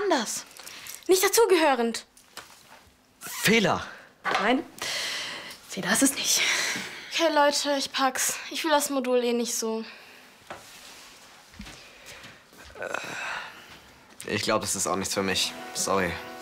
anders. Nicht dazugehörend. Fehler. Nein, Fehler ist es nicht. Okay, Leute, ich pack's. Ich will das Modul eh nicht so. Ich glaube, das ist auch nichts für mich. Sorry.